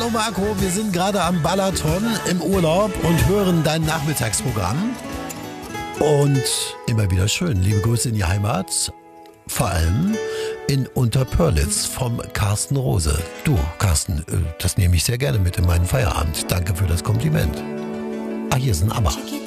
Hallo Marco, wir sind gerade am Balaton im Urlaub und hören dein Nachmittagsprogramm. Und immer wieder schön. Liebe Grüße in die Heimat. Vor allem in Unterpörlitz vom Carsten Rose. Du, Carsten, das nehme ich sehr gerne mit in meinen Feierabend. Danke für das Kompliment. Ah, hier ist ein Aber.